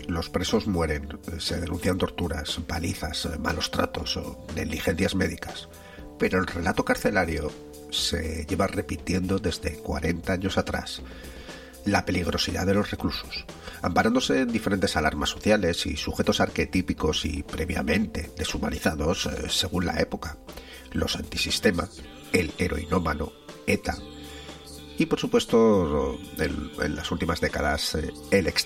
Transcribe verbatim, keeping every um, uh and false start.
Los presos mueren, se denuncian torturas, palizas, malos tratos o negligencias médicas, pero el relato carcelario se lleva repitiendo desde cuarenta años atrás. La peligrosidad de los reclusos, amparándose en diferentes alarmas sociales y sujetos arquetípicos y previamente deshumanizados eh, según la época, los antisistema, el heroinómano, ETA y por supuesto en, en las últimas décadas eh, el